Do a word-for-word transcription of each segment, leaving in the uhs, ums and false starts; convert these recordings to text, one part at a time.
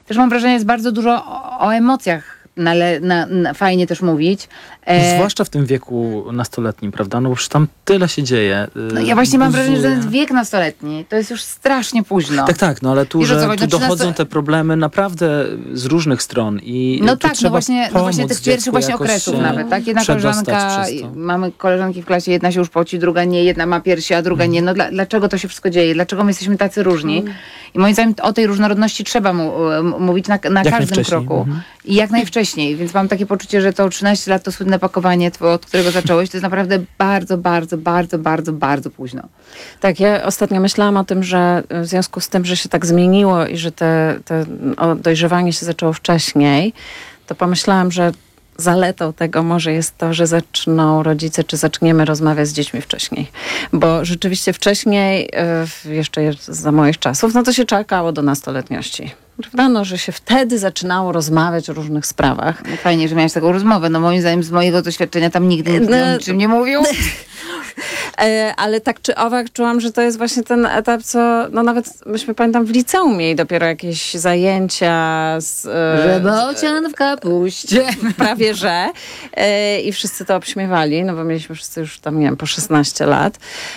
też mam wrażenie, jest bardzo dużo o, o emocjach. Na, na, na, fajnie też mówić. E... Zwłaszcza w tym wieku nastoletnim, prawda? No bo przecież tam tyle się dzieje. No ja właśnie mam wrażenie, że ten wiek nastoletni to jest już strasznie późno. Tak, tak, no ale tu, że, tu dochodzą te problemy naprawdę z różnych stron. I no tu tak, trzeba no właśnie, no właśnie tych pierwszych właśnie okresów nawet. Tak? Jedna koleżanka, mamy koleżanki w klasie, jedna się już poci, druga nie, jedna ma piersi, a druga mm. nie. No dla, dlaczego to się wszystko dzieje? Dlaczego my jesteśmy tacy różni? Mm. I moim zdaniem o tej różnorodności trzeba mu, mówić na, na każdym kroku. Mm-hmm. I jak najwcześniej. Więc mam takie poczucie, że to trzynaście lat, to słynne pakowanie, od którego zacząłeś, to jest naprawdę bardzo, bardzo, bardzo, bardzo, bardzo późno. Tak, ja ostatnio myślałam o tym, że w związku z tym, że się tak zmieniło i że te, te dojrzewanie się zaczęło wcześniej, to pomyślałam, że zaletą tego może jest to, że zaczną rodzice, czy zaczniemy rozmawiać z dziećmi wcześniej. Bo rzeczywiście wcześniej, jeszcze za moich czasów, no to się czekało do nastoletniości. Prawda? No, że się wtedy zaczynało rozmawiać o różnych sprawach. Fajnie, że miałeś taką rozmowę. No moim zdaniem z mojego doświadczenia tam nigdy nikt no, o niczym nie mówił. Ale tak czy owak czułam, że to jest właśnie ten etap, co no nawet myśmy pamiętam w liceum mieli dopiero jakieś zajęcia z... Że bocian w kapuście. Prawie, że. I wszyscy to obśmiewali, no bo mieliśmy wszyscy już tam, nie wiem, po szesnaście lat.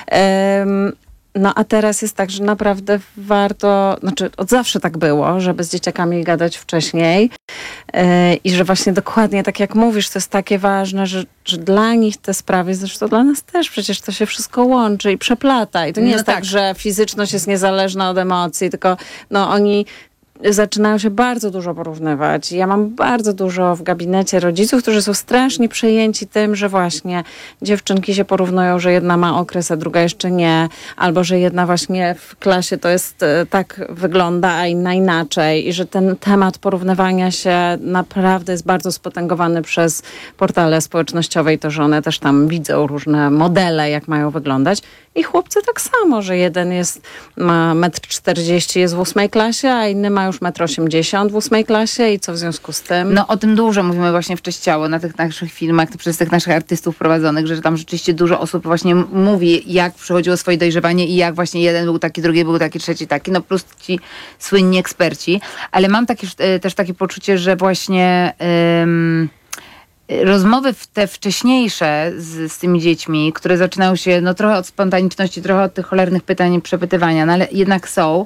No a teraz jest tak, że naprawdę warto, znaczy od zawsze tak było, żeby z dzieciakami gadać wcześniej yy, i że właśnie dokładnie tak jak mówisz, to jest takie ważne, że, że dla nich te sprawy, zresztą dla nas też przecież to się wszystko łączy i przeplata i to nie no jest tak, tak, że fizyczność jest niezależna od emocji, tylko no oni zaczynają się bardzo dużo porównywać. Ja mam bardzo dużo w gabinecie rodziców, którzy są strasznie przejęci tym, że właśnie dziewczynki się porównują, że jedna ma okres, a druga jeszcze nie, albo że jedna właśnie w klasie to jest tak wygląda, a inna inaczej i że ten temat porównywania się naprawdę jest bardzo spotęgowany przez portale społecznościowe i to, że one też tam widzą różne modele, jak mają wyglądać. I chłopcy tak samo, że jeden jest, ma metr czterdzieści, jest w ósmej klasie, a inny ma już metr osiemdziesiąt w ósmej klasie i co w związku z tym? No o tym dużo mówimy właśnie w Cześć Ciało, na tych naszych filmach, przez tych naszych artystów prowadzonych, że tam rzeczywiście dużo osób właśnie mówi, jak przechodziło swoje dojrzewanie i jak właśnie jeden był taki, drugi był taki, trzeci taki, no plus ci słynni eksperci. Ale mam takie, też takie poczucie, że właśnie... Ym, rozmowy te wcześniejsze z, z tymi dziećmi, które zaczynają się no, trochę od spontaniczności, trochę od tych cholernych pytań i przepytywania, no ale jednak są,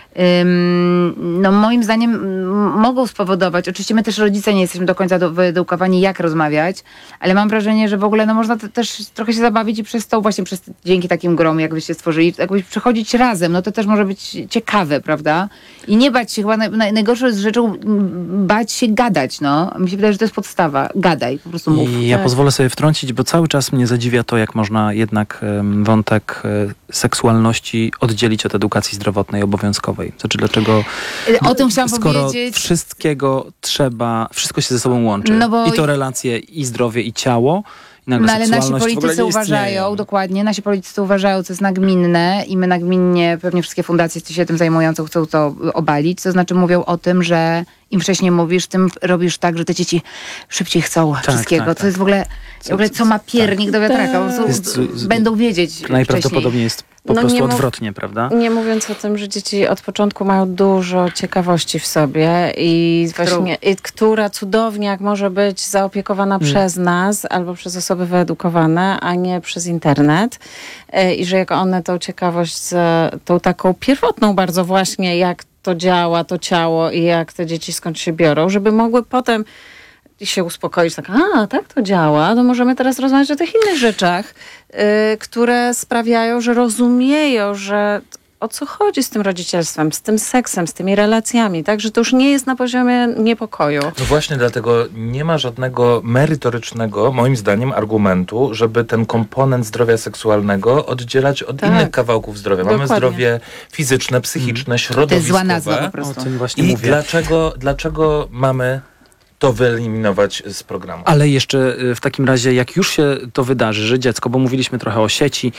ym, no moim zdaniem m, mogą spowodować, oczywiście my też rodzice nie jesteśmy do końca do, wyedukowani, jak rozmawiać, ale mam wrażenie, że w ogóle no, można też trochę się zabawić i przez to właśnie przez, dzięki takim grom, jak byście stworzyli, jakbyś przechodzić razem, no to też może być ciekawe, prawda? I nie bać się, chyba naj, najgorszą jest rzeczą bać się gadać, no. Mi się wydaje, że to jest podstawa. Gadaj, po prostu mów. I ja tak. pozwolę sobie wtrącić, bo cały czas mnie zadziwia to, jak można jednak um, wątek um, seksualności oddzielić od edukacji zdrowotnej obowiązkowej. Znaczy, dlaczego... O tym chciałam skoro powiedzieć. wszystkiego trzeba, wszystko się ze sobą łączy. No bo... I to relacje, i zdrowie, i ciało. No ale nasi politycy uważają, dokładnie, nasi politycy uważają, co jest nagminne i my nagminnie, pewnie wszystkie fundacje się tym zajmujące chcą to obalić, to znaczy mówią o tym, że im wcześniej mówisz, tym robisz tak, że te dzieci szybciej chcą tak, wszystkiego. Tak, to tak. jest w ogóle, w ogóle co ma piernik tak. do wiatraka. Po prostu jest, będą wiedzieć najprawdopodobniej wcześniej. jest po no prostu odwrotnie, mów, prawda? Nie mówiąc o tym, że dzieci od początku mają dużo ciekawości w sobie i właśnie, i, która cudownie jak może być zaopiekowana hmm. przez nas albo przez osoby wyedukowane, a nie przez internet. I że jak one tą ciekawość, tą taką pierwotną bardzo właśnie, jak to działa, to ciało i jak te dzieci skąd się biorą, żeby mogły potem się uspokoić, tak, a tak to działa, to możemy teraz rozmawiać o tych innych rzeczach, yy, które sprawiają, że rozumieją, że o co chodzi z tym rodzicielstwem, z tym seksem, z tymi relacjami, tak, że to już nie jest na poziomie niepokoju. No właśnie, dlatego nie ma żadnego merytorycznego, moim zdaniem, argumentu, żeby ten komponent zdrowia seksualnego oddzielać od tak. innych kawałków zdrowia. Mamy Dokładnie. zdrowie fizyczne, psychiczne, hmm. środowiskowe. To jest zła nazwa po prostu. O tym właśnie I mówię. dlaczego, dlaczego mamy to wyeliminować z programu? Ale jeszcze w takim razie, jak już się to wydarzy, że dziecko, bo mówiliśmy trochę o sieci,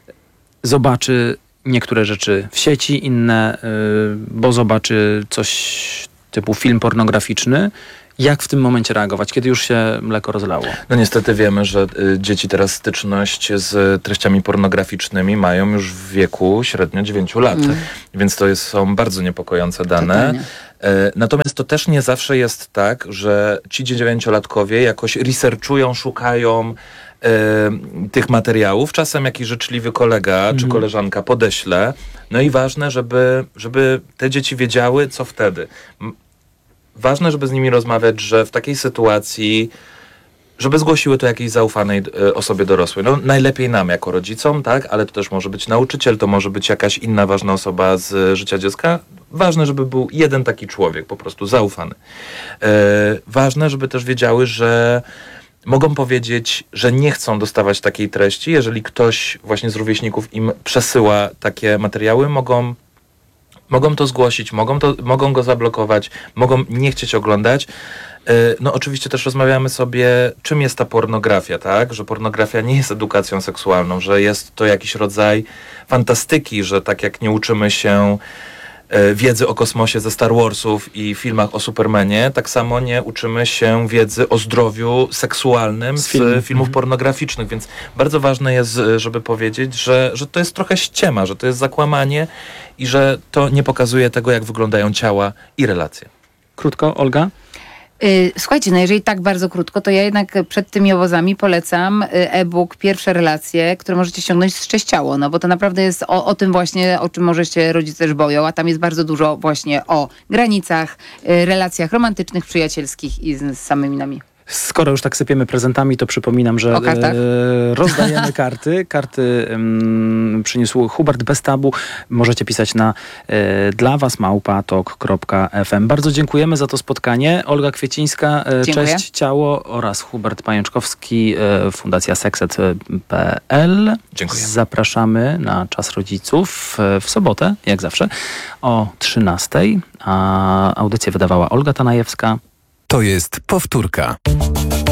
zobaczy niektóre rzeczy w sieci, inne, bo zobaczy coś typu film pornograficzny. Jak w tym momencie reagować, kiedy już się mleko rozlało? No niestety wiemy, że y, dzieci teraz styczność z treściami pornograficznymi mają już w wieku średnio dziewięciu lat. Mm. Więc to jest, są bardzo niepokojące dane. Natomiast to też nie zawsze jest tak, że ci dziewięciolatkowie jakoś researchują, szukają y, tych materiałów. Czasem jakiś życzliwy kolega mhm. czy koleżanka podeśle. No i ważne, żeby, żeby te dzieci wiedziały, co wtedy. Ważne, żeby z nimi rozmawiać, że w takiej sytuacji żeby zgłosiły to jakiejś zaufanej y, osobie dorosłej. No najlepiej nam jako rodzicom, tak? Ale to też może być nauczyciel, to może być jakaś inna ważna osoba z y, życia dziecka. Ważne, żeby był jeden taki człowiek, po prostu zaufany. Y, ważne, żeby też wiedziały, że mogą powiedzieć, że nie chcą dostawać takiej treści. Jeżeli ktoś właśnie z rówieśników im przesyła takie materiały, mogą Mogą to zgłosić, mogą, to, mogą go zablokować, mogą nie chcieć oglądać. No oczywiście też rozmawiamy sobie, czym jest ta pornografia, tak? Że pornografia nie jest edukacją seksualną, że jest to jakiś rodzaj fantastyki, że tak jak nie uczymy się wiedzy o kosmosie ze Star Warsów i filmach o Supermanie, tak samo nie uczymy się wiedzy o zdrowiu seksualnym z, z film. filmów mhm. pornograficznych, więc bardzo ważne jest, żeby powiedzieć, że, że to jest trochę ściema, że to jest zakłamanie i że to nie pokazuje tego, jak wyglądają ciała i relacje. Krótko, Olga? Słuchajcie, no jeżeli tak bardzo krótko, to ja jednak przed tymi obozami polecam e-book Pierwsze relacje, które możecie ściągnąć z Cześciało, no bo to naprawdę jest o, o tym właśnie, o czym może się rodzice też boją, a tam jest bardzo dużo właśnie o granicach, relacjach romantycznych, przyjacielskich i z, z samymi nami. Skoro już tak sypiemy prezentami, to przypominam, że e, rozdajemy karty. Karty m, przyniósł Hubert bez tabu. Możecie pisać na e, dla was małpa tok kropka f m. Bardzo dziękujemy za to spotkanie. Olga Kwiecińska, e, Cześć Ciało oraz Hubert Pajączkowski, e, Fundacja sekset kropka p l. Dziękuję. Zapraszamy na Czas Rodziców e, w sobotę, jak zawsze, o trzynastej. A audycję wydawała Olga Tanajewska. To jest powtórka.